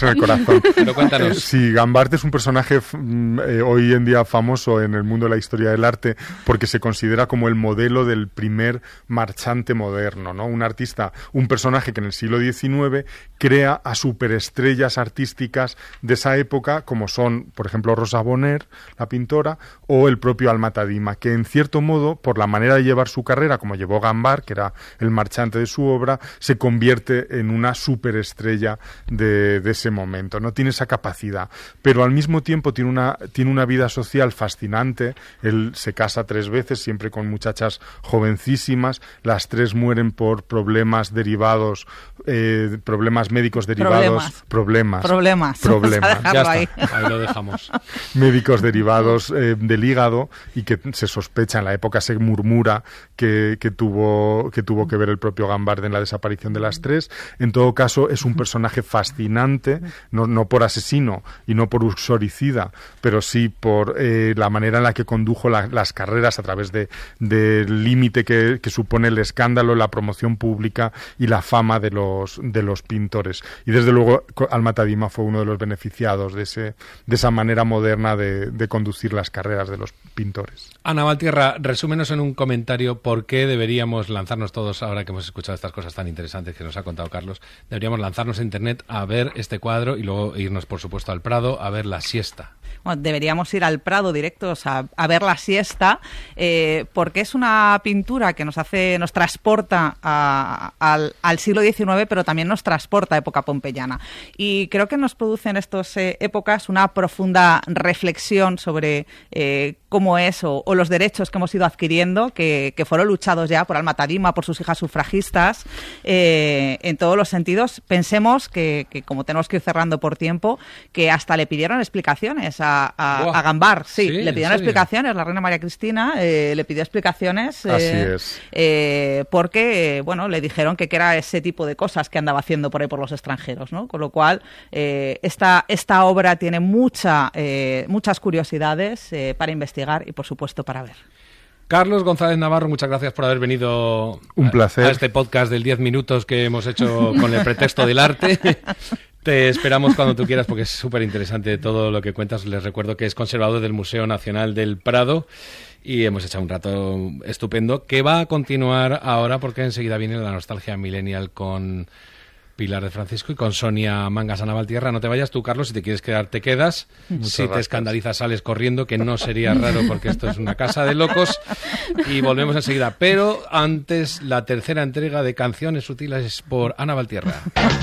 en el corazón. Pero cuéntanos. Sí, Gambart es un personaje hoy en día famoso en el mundo de la historia del arte porque se considera como el modelo del primer marchante moderno, ¿no? Un artista, un personaje que en el siglo XIX crea a superestrellas artísticas de esa época, como son, por ejemplo, Rosa Bonheur, la pintora, o el propio Alma-Tadima, que en cierto modo, por la manera de llevar su carrera, como llevó Gambart, que era el marchante de su obra, se convierte en una superestrella de ese momento, ¿no? Tiene esa capacidad, pero al mismo tiempo tiene una vida social fascinante. Él se casa 3 veces, siempre con muchachas jovencísimas, las 3 mueren por problemas derivados, problemas médicos derivados, problemas. Ya está, ahí lo dejamos. Médicos derivados del hígado, y que se sospecha, en la época se murmura que tuvo que ver el propio Gambart en la desaparición de las 3. En todo caso, es un personaje fascinante, no por asesino y no por uxoricida, pero sí por la manera en la que condujo las carreras a través del límite que supone el escándalo, la promoción pública y la fama de los pintores. Y desde luego Alma-Tadima fue uno de los beneficiados de esa manera moderna de conducir las carreras de los pintores. Ana Valtierra, resúmenos en un comentario por qué deberíamos lanzarnos todos, ahora que hemos escuchado estas cosas tan interesantes que nos ha contado Carlos, deberíamos lanzarnos a internet a ver este cuadro y luego irnos, por supuesto, al Prado a ver La Siesta. Bueno, deberíamos ir al Prado directos a ver La Siesta, porque es una pintura que nos transporta al siglo XIX, pero también nos transporta a época pompeyana. Y creo que nos produce en estas épocas una profunda reflexión sobre cómo es o los derechos que hemos ido adquiriendo, que fueron luchados ya por Alma-Tadima, por sus hijas sufragistas, en todos los sentidos. Pensemos que como tenemos que ir cerrando por tiempo, que hasta le pidieron explicaciones a Gambart. Sí, le pidieron explicaciones. La reina María Cristina le pidió explicaciones. Así es. Porque, bueno, le dijeron que era ese tipo de cosas que andaba haciendo por ahí por los extranjeros, ¿no? Con lo cual, esta obra tiene muchas curiosidades para investigar y, por supuesto, para ver. Carlos González Navarro, muchas gracias por haber venido un placer a este podcast del 10 minutos que hemos hecho con el pretexto del arte. Te esperamos cuando tú quieras porque es súper interesante todo lo que cuentas. Les recuerdo que es conservador del Museo Nacional del Prado y hemos echado un rato estupendo que va a continuar ahora porque enseguida viene la nostalgia millennial con Pilar de Francisco y con Sonia Mangas. Ana Valtierra, no te vayas tú, Carlos, si te quieres quedar te quedas. Si te escandalizas sales corriendo, que no sería raro porque esto es una casa de locos, y volvemos enseguida. Pero antes, la tercera entrega de Canciones Sutiles por Ana Valtierra.